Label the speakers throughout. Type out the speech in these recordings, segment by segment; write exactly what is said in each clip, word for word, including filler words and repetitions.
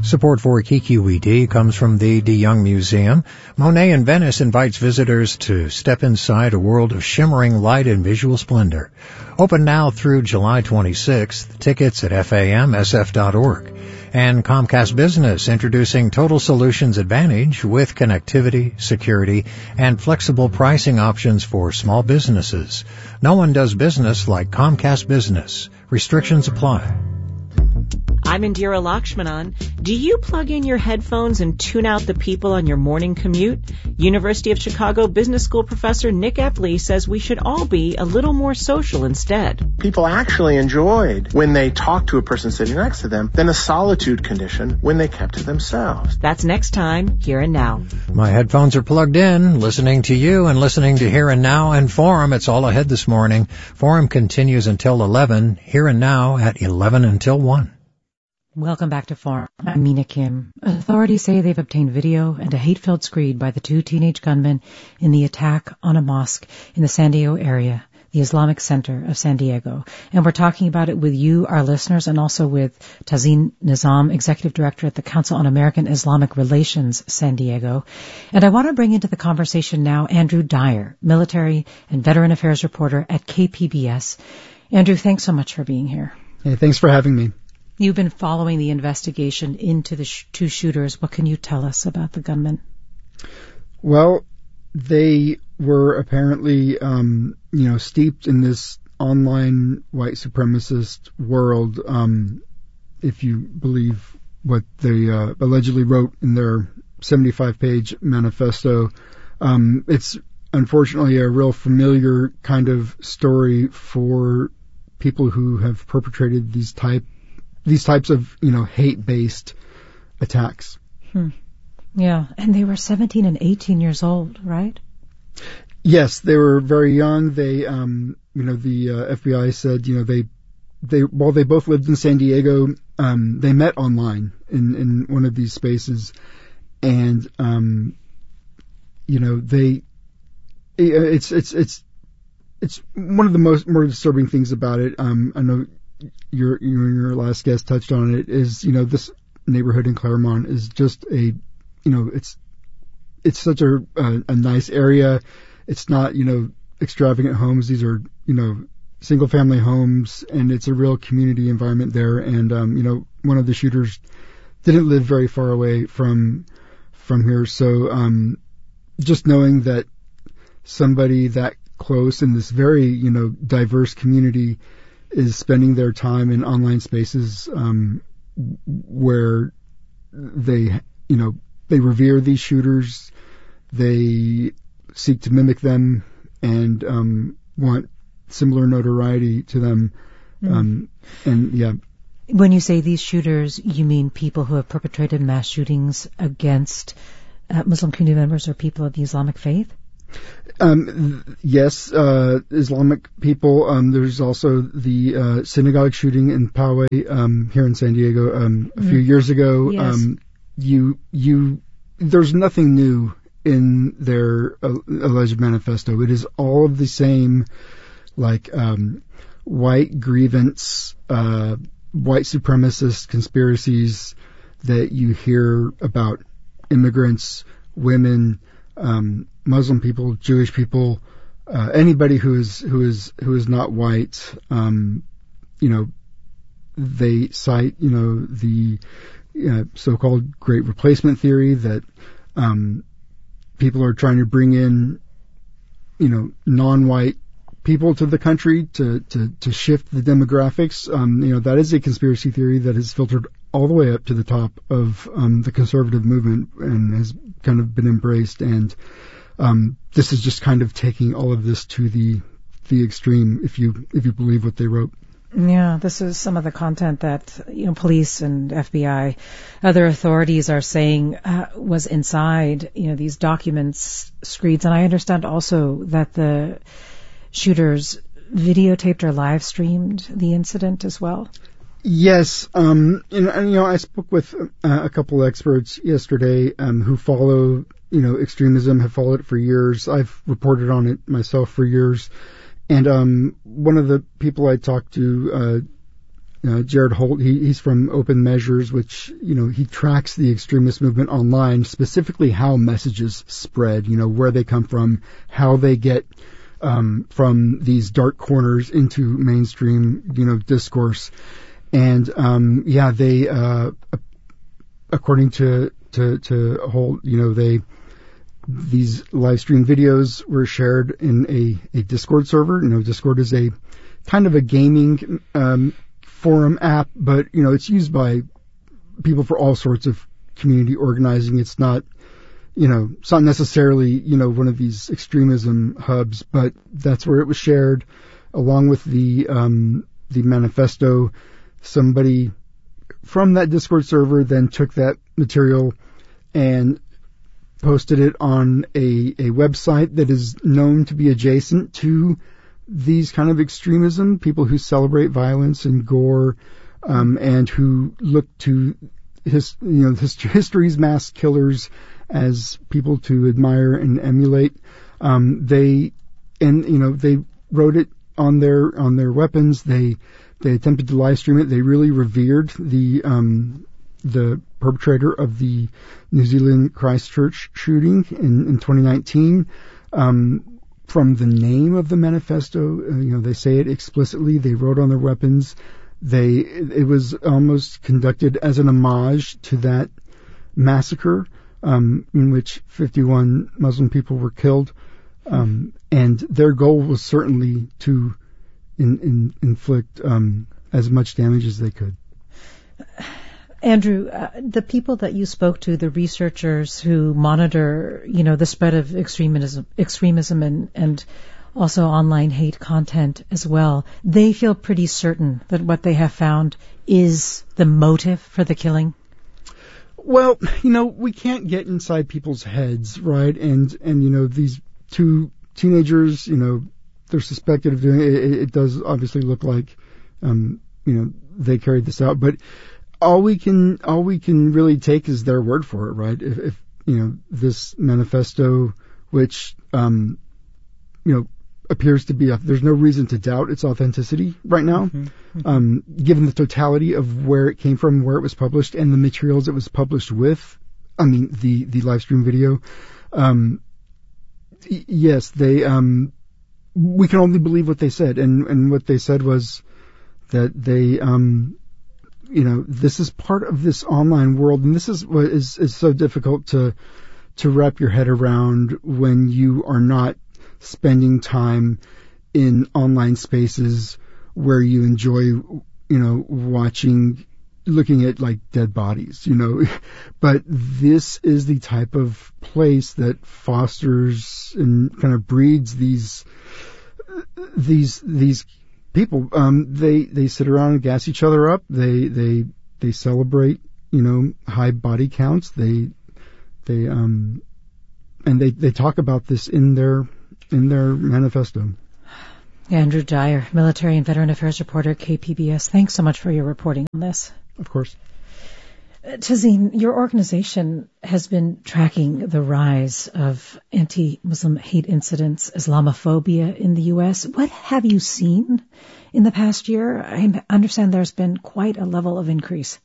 Speaker 1: Support for K Q E D comes from the De Young Museum. Monet in Venice invites visitors to step inside a world of shimmering light and visual splendor. Open now through July twenty-sixth. Tickets at F A M S F dot org. And Comcast Business introducing Total Solutions Advantage with connectivity, security, and flexible pricing options for small businesses. No one does business like Comcast Business. Restrictions apply.
Speaker 2: I'm Indira Lakshmanan. Do you plug in your headphones and tune out the people on your morning commute? University of Chicago Business School professor Nick Epley says we should all be a little more social instead.
Speaker 3: People actually enjoyed when they talked to a person sitting next to them than a solitude condition when they kept to themselves.
Speaker 2: That's next time, Here and Now.
Speaker 1: My headphones are plugged in, listening to you and listening to Here and Now and Forum. It's all ahead this morning. Forum continues until eleven. Here and Now at eleven until one.
Speaker 4: Welcome back to Forum. I'm Mina Kim. Authorities say they've obtained video and a hate-filled screed by the two teenage gunmen in the attack on a mosque in the San Diego area, the Islamic Center of San Diego. And we're talking about it with you, our listeners, and also with Tazeen Nizam, Executive Director at the Council on American Islamic Relations, San Diego. And I want to bring into the conversation now Andrew Dyer, military and veteran affairs reporter at K P B S. Andrew, thanks so much for being here.
Speaker 5: Hey, thanks for having me.
Speaker 4: You've been following the investigation into the sh- two shooters. What can you tell us about the gunmen?
Speaker 5: Well, they were apparently, um, you know, steeped in this online white supremacist world, um, if you believe what they uh, allegedly wrote in their seventy-five page manifesto. Um, it's unfortunately a real familiar kind of story for people who have perpetrated these type these types of, you know, hate-based attacks.
Speaker 4: Hmm. Yeah, and they were seventeen and eighteen years old, right?
Speaker 5: Yes, they were very young. They, um, you know, the uh, F B I said, you know, they, they, while they both lived in San Diego, um, they met online in, in one of these spaces, and, um, you know, they, it's, it's, it's, it's one of the most more disturbing things about it. Um, I know your, your, your last guest touched on it, is, you know, this neighborhood in Claremont is just a, you know, it's, it's such a, a, a nice area. It's not, you know, extravagant homes. These are, you know, single family homes, and it's a real community environment there. And, um, you know, one of the shooters didn't live very far away from, from here. So, um, just knowing that somebody that close in this very, you know, diverse community is spending their time in online spaces, um, where they, you know, they revere these shooters, they seek to mimic them, and um, want similar notoriety to them. Mm. Um, and yeah.
Speaker 4: When you say these shooters, you mean people who have perpetrated mass shootings against uh, Muslim community members or people of the Islamic faith?
Speaker 5: Um, yes, uh, Islamic people. Um, there's also the uh, synagogue shooting in Poway, um, here in San Diego, um, a mm. few years ago.
Speaker 4: Yes.
Speaker 5: Um, you, you, there's nothing new in their uh, alleged manifesto. It is all of the same, like, um, white grievance, uh, white supremacist conspiracies that you hear about immigrants, women, um, Muslim people, Jewish people, uh, anybody who is who is who is not white. Um, you know, they cite, you know, the uh, so-called Great Replacement theory that um, people are trying to bring in, you know, non-white people to the country to to to shift the demographics. Um, you know, that is a conspiracy theory that has filtered all the way up to the top of um, the conservative movement and has kind of been embraced. And Um, this is just kind of taking all of this to the the extreme, if you if you believe what they wrote.
Speaker 4: Yeah, this is some of the content that, you know, police and F B I, other authorities are saying uh, was inside, you know, these documents, screeds. And I understand also that the shooters videotaped or live streamed the incident as well.
Speaker 5: Yes, um, and, and you know, I spoke with uh, a couple experts yesterday um, who follow, you know, extremism, have followed it for years. I've reported on it myself for years. And um, one of the people I talked to uh, uh, Jared Holt, he, he's from Open Measures, which, you know, he tracks the extremist movement online, specifically how messages spread, you know, where they come from, how they get um, from these dark corners into mainstream, you know, discourse. And, um, yeah, they, uh, according to, to, to Holt, you know, they, these live stream videos were shared in a, a Discord server. You know, Discord is a kind of a gaming, um, forum app, but, you know, it's used by people for all sorts of community organizing. It's not, you know, it's not necessarily, you know, one of these extremism hubs, but that's where it was shared along with the, um, the manifesto. Somebody from that Discord server then took that material and posted it on a, a website that is known to be adjacent to these kind of extremism, people who celebrate violence and gore, um, and who look to his, you know, his, history's mass killers as people to admire and emulate. Um, they, and, you know, they wrote it on their, on their weapons. They, they attempted to live stream it. They really revered the, um, the perpetrator of the New Zealand Christchurch shooting in, in twenty nineteen. Um, from the name of the manifesto, uh, you know, they say it explicitly. They wrote on their weapons. They, it was almost conducted as an homage to that massacre, um, in which fifty-one Muslim people were killed. Um, and their goal was certainly to in, in, inflict, um, as much damage as they could.
Speaker 4: Andrew, uh, the people that you spoke to, the researchers who monitor, you know, the spread of extremism, extremism and, and also online hate content as well, they feel pretty certain that what they have found is the motive for the killing.
Speaker 5: Well, you know, we can't get inside people's heads, right? And, and, you know, these two teenagers, you know, they're suspected of doing it. It, it does obviously look like, um, you know, they carried this out, but all we can, all we can really take is their word for it, right? If, if you know, this manifesto, which, um, you know, appears to be, a, there's no reason to doubt its authenticity right now, mm-hmm. Mm-hmm. um, given the totality of where it came from, where it was published, and the materials it was published with. I mean, the, the live stream video. Um, y- yes, they, um, we can only believe what they said. And, and what they said was that they, um, you know, this is part of this online world, and this is what is, is so difficult to, to wrap your head around when you are not spending time in online spaces where you enjoy, you know, watching, looking at like dead bodies, you know, but this is the type of place that fosters and kind of breeds these, these, these people. Um, they, they sit around and gas each other up. They, they, they celebrate, you know, high body counts. They, they, um, and they, they talk about this in their, in their manifesto.
Speaker 4: Andrew Dyer, military and veteran affairs reporter at K P B S. Thanks so much for your reporting on this.
Speaker 5: Of course.
Speaker 4: Uh, Tazeen, your organization has been tracking the rise of anti-Muslim hate incidents, Islamophobia in the U S. What have you seen in the past year? I understand there's been quite a level of increase.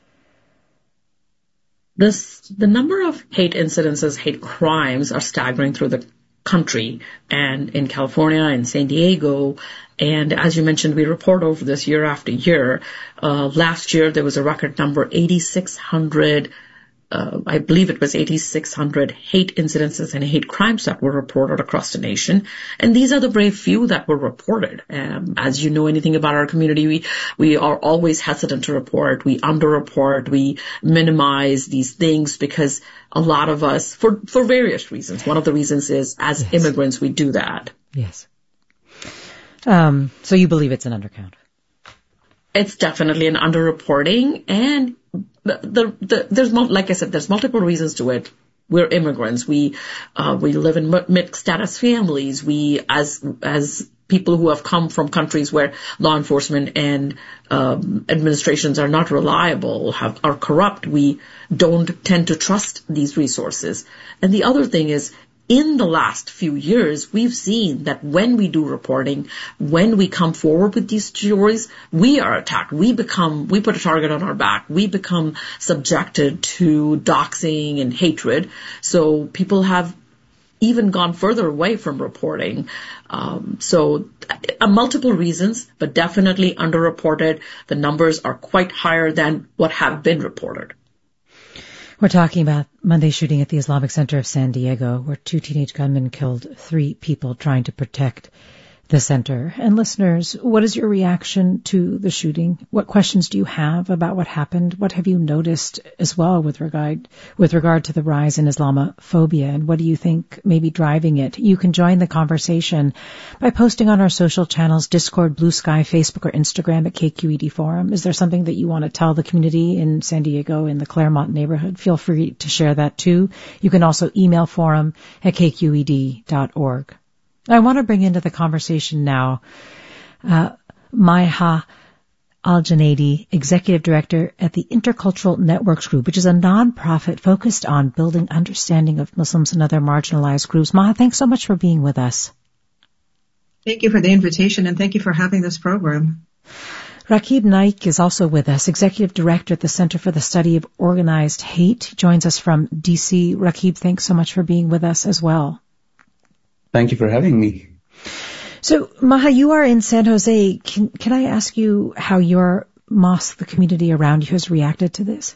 Speaker 6: This, the number of hate incidences, hate crimes are staggering through the country, and in California and San Diego. And as you mentioned, we report over this year after year. Uh, last year, there was a record number, eighty-six hundred, uh, I believe it was eighty-six hundred hate incidences and hate crimes that were reported across the nation. And these are the brave few that were reported. Um, as you know anything about our community, we, we are always hesitant to report. We underreport. We minimize these things because a lot of us, for, for various reasons. One of the reasons is as yes. immigrants, we do that.
Speaker 4: Yes. Um, so you believe it's an undercount?
Speaker 6: It's definitely an underreporting, and the, the, the, there's, like I said, there's multiple reasons to it. We're immigrants. We, uh, we live in mixed status families. We, as, as people who have come from countries where law enforcement and, um, administrations are not reliable, have, are corrupt, we don't tend to trust these resources. And the other thing is, in the last few years, we've seen that when we do reporting, when we come forward with these stories, we are attacked. We become, we put a target on our back. We become subjected to doxing and hatred. So people have even gone further away from reporting. Um, so uh, multiple reasons, but definitely underreported. The numbers are quite higher than what have been reported.
Speaker 4: We're talking about Monday's shooting at the Islamic Center of San Diego, where two teenage gunmen killed three people trying to protect the center. And listeners, what is your reaction to the shooting? What questions do you have about what happened? What have you noticed as well with regard with regard to the rise in Islamophobia? And what do you think may be driving it? You can join the conversation by posting on our social channels, Discord, Blue Sky, Facebook, or Instagram at K Q E D Forum. Is there something that you want to tell the community in San Diego, in the Claremont neighborhood? Feel free to share that too. You can also email forum at K Q E D dot org. I want to bring into the conversation now uh, Maiha Al-Junaidi, Executive Director at the Intercultural Networks Group, which is a nonprofit focused on building understanding of Muslims and other marginalized groups. Maha, thanks so much for being with us.
Speaker 7: Thank you for the invitation, and thank you for having this program.
Speaker 4: Rakib Naik is also with us, Executive Director at the Center for the Study of Organized Hate. He joins us from D C. Rakib, thanks so much for being with us as well.
Speaker 8: Thank you for having me.
Speaker 4: So, Maha, you are in San Jose. Can, can I ask you how your mosque, the community around you, has reacted to this?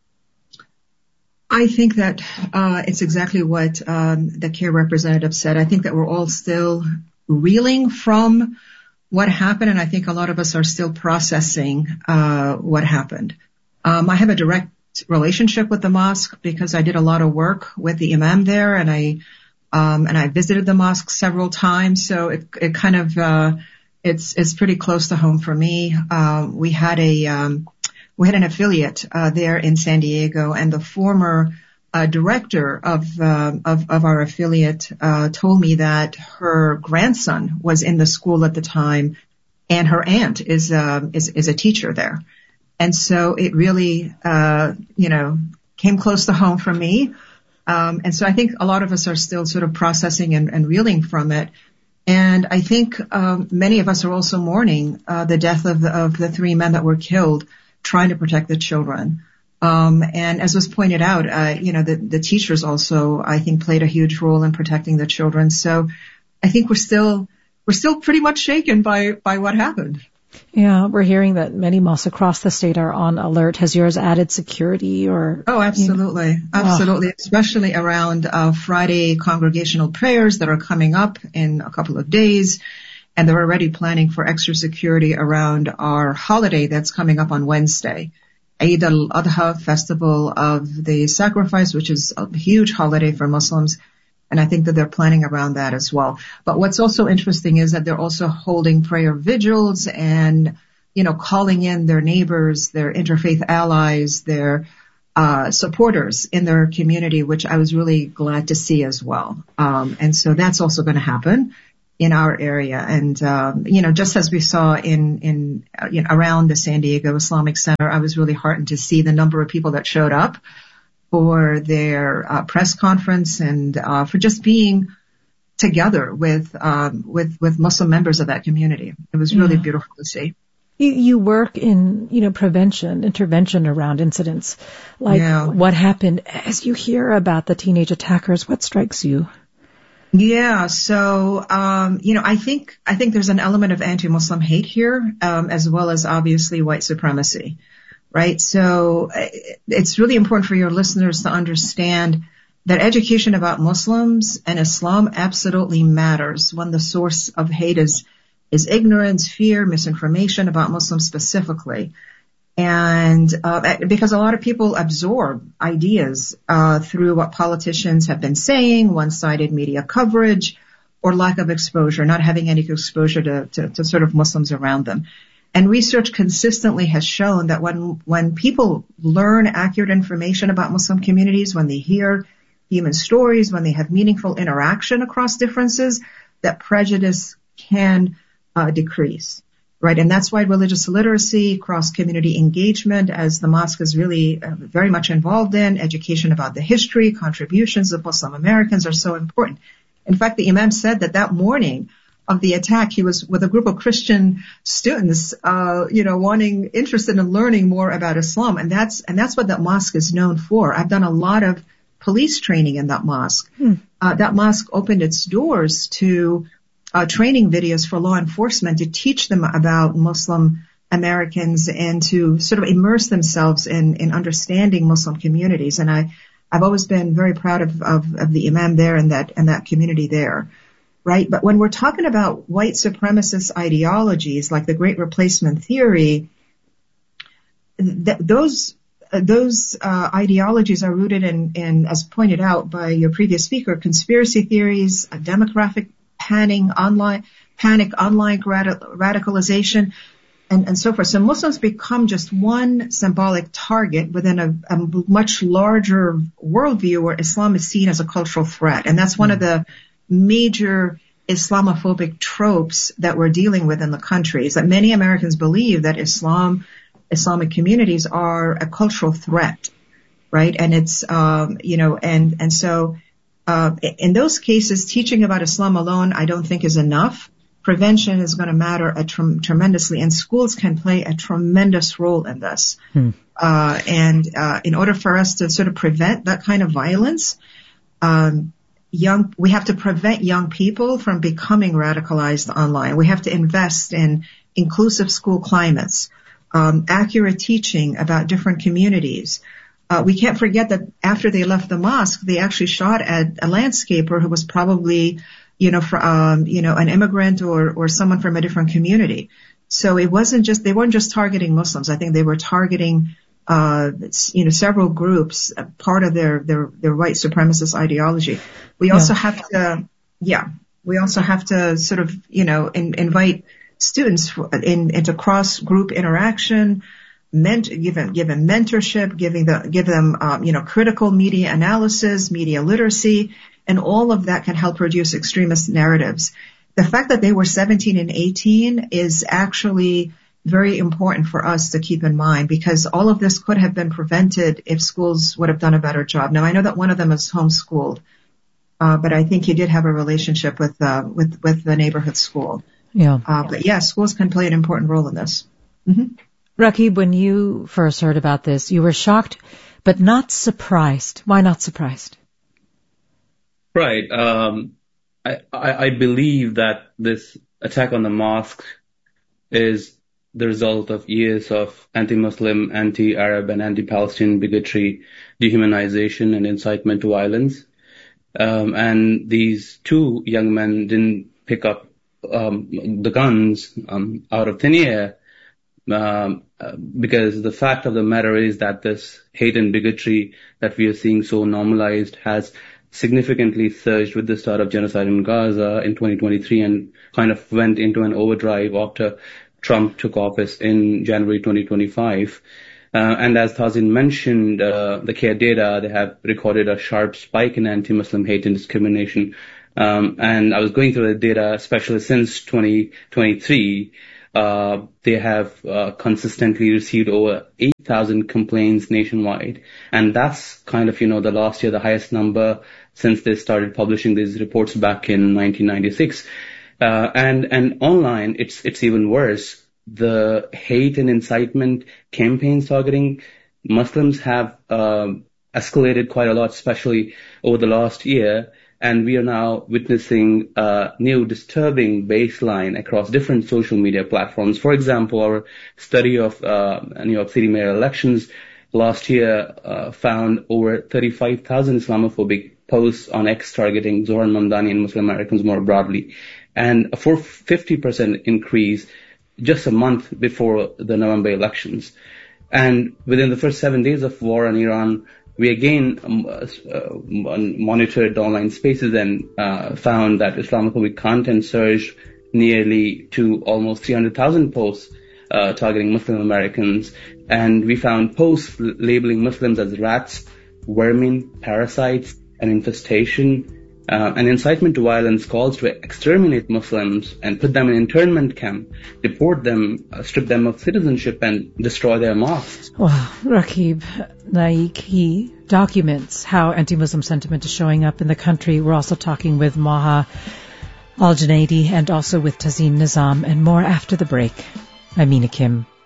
Speaker 7: I think that uh, it's exactly what um, the CARE representative said. I think that we're all still reeling from what happened, and I think a lot of us are still processing uh, what happened. Um, I have a direct relationship with the mosque because I did a lot of work with the imam there, and I Um, and I visited the mosque several times, so it, it kind of, uh, it's, it's pretty close to home for me. Uh, we had a, um, we had an affiliate, uh, there in San Diego, and the former, uh, director of, uh, of, of our affiliate, uh, told me that her grandson was in the school at the time, and her aunt is, uh, is, is a teacher there. And so it really, uh, you know, came close to home for me. Um, and so I think a lot of us are still sort of processing and, and reeling from it. And I think um, many of us are also mourning uh, the death of the, of the three men that were killed trying to protect the children. Um, and as was pointed out, uh, you know, the, the teachers also, I think, played a huge role in protecting the children. So I think we're still we're still pretty much shaken by by what happened.
Speaker 4: Yeah, we're hearing that many mosques across the state are on alert. Has yours added security or?
Speaker 7: Oh, absolutely. You know? Absolutely. Oh. Especially around uh, Friday congregational prayers that are coming up in a couple of days. And they're already planning for extra security around our holiday that's coming up on Wednesday. Eid al-Adha, Festival of the Sacrifice, which is a huge holiday for Muslims. And I think that they're planning around that as well. But what's also interesting is that they're also holding prayer vigils and, you know, calling in their neighbors, their interfaith allies, their uh supporters in their community, which I was really glad to see as well. Um and so that's also going to happen in our area. And, um, you know, just as we saw in, in, uh, you know, around the San Diego Islamic Center, I was really heartened to see the number of people that showed up for their uh, press conference and uh, for just being together with um, with with Muslim members of that community. It was really yeah. beautiful to see.
Speaker 4: You, you work in, you know, prevention, intervention around incidents like yeah. what happened. As you hear about the teenage attackers, what strikes you?
Speaker 7: Yeah, so um, you know, I think I think there's an element of anti-Muslim hate here, um, as well as obviously white supremacy. Right. So it's really important for your listeners to understand that education about Muslims and Islam absolutely matters when the source of hate is, is ignorance, fear, misinformation about Muslims specifically. And, uh, because a lot of people absorb ideas, uh, through what politicians have been saying, one-sided media coverage, or lack of exposure, not having any exposure to, to, to sort of Muslims around them. And research consistently has shown that when, when people learn accurate information about Muslim communities, when they hear human stories, when they have meaningful interaction across differences, that prejudice can uh, decrease. right? And that's why religious literacy, cross-community engagement, as the mosque is really uh, very much involved in, education about the history, contributions of Muslim Americans are so important. In fact, the Imam said that that morning of the attack, he was with a group of Christian students, uh, you know, wanting, interested in learning more about Islam. And that's, and that's what that mosque is known for. I've done a lot of police training in that mosque. Hmm. Uh, that mosque opened its doors to uh, training videos for law enforcement to teach them about Muslim Americans and to sort of immerse themselves in, in understanding Muslim communities. And I, I've always been very proud of, of, of the Imam there and that, and that community there. Right? But when we're talking about white supremacist ideologies like the Great Replacement Theory, th- those uh, those uh, ideologies are rooted in, in, as pointed out by your previous speaker, conspiracy theories, a demographic panic, online panic, online rad- radicalization, and, and so forth. So Muslims become just one symbolic target within a, a much larger worldview where Islam is seen as a cultural threat, and that's one mm-hmm. of the major Islamophobic tropes that we're dealing with in the country is that many Americans believe that Islam, Islamic communities are a cultural threat, right? And it's, um, you know, and, and so, uh, in those cases, teaching about Islam alone, I don't think is enough. Prevention is going to matter a trem- tremendously, and schools can play a tremendous role in this. Hmm. Uh, and, uh, in order for us to sort of prevent that kind of violence, um, Young, we have to prevent young people from becoming radicalized online. We have to invest in inclusive school climates, um, accurate teaching about different communities. Uh, we can't forget that after they left the mosque, they actually shot at a landscaper who was probably, you know, for, um, you know, an immigrant or, or someone from a different community. So it wasn't just, they weren't just targeting Muslims. I think they were targeting Uh, you know, several groups, uh, part of their, their, their white supremacist ideology. We yeah. also have to, yeah, we also have to sort of, you know, in, invite students in, into cross-group interaction, ment- give them, give them mentorship, giving the, give them, um, you know, critical media analysis, media literacy, and all of that can help reduce extremist narratives. The fact that they were seventeen and eighteen is actually very important for us to keep in mind, because all of this could have been prevented if schools would have done a better job. Now, I know that one of them is homeschooled, uh, but I think he did have a relationship with uh, with with the neighborhood school. Yeah. Uh, but yeah, schools can play an important role in this. Mm-hmm.
Speaker 4: Rakib, when you first heard about this, you were shocked, but not surprised. Why not surprised?
Speaker 8: Right. Um, I, I, I believe that this attack on the mosque is the result of years of anti-Muslim, anti-Arab, and anti-Palestinian bigotry, dehumanization, and incitement to violence. Um, and these two young men didn't pick up um, the guns um, out of thin air, um, uh, because the fact of the matter is that this hate and bigotry that we are seeing so normalized has significantly surged with the start of genocide in Gaza in twenty twenty-three and kind of went into an overdrive after Trump took office in January twenty twenty-five. Uh, and as Thazin mentioned, uh, the CARE data, they have recorded a sharp spike in anti-Muslim hate and discrimination. Um, and I was going through the data, especially since twenty twenty-three, uh, they have uh, consistently received over eight thousand complaints nationwide. And that's kind of, you know, the last year, the highest number since they started publishing these reports back in nineteen ninety-six. Uh, and, and online, it's, it's even worse. The hate and incitement campaigns targeting Muslims have, uh, escalated quite a lot, especially over the last year. And we are now witnessing a new disturbing baseline across different social media platforms. For example, our study of, uh, New York City mayor elections last year, uh, found over thirty-five thousand Islamophobic posts on X targeting Zohran Mamdani and Muslim Americans more broadly, and a four hundred fifty percent increase just a month before the November elections. And within the first seven days of war in Iran, we again um, uh, monitored online spaces and uh, found that Islamophobic content surged nearly to almost three hundred thousand posts uh, targeting Muslim Americans. And we found posts labeling Muslims as rats, vermin, parasites, an infestation, Uh, an incitement to violence calls to exterminate Muslims and put them in internment camp, deport them, uh, strip them of citizenship, and destroy their mosques.
Speaker 4: Well, Rakib Naik, he documents how anti-Muslim sentiment is showing up in the country. We're also talking with Maha Al-Junaidi and also with Tazeen Nizam, and more after the break. I'm Mina Kim.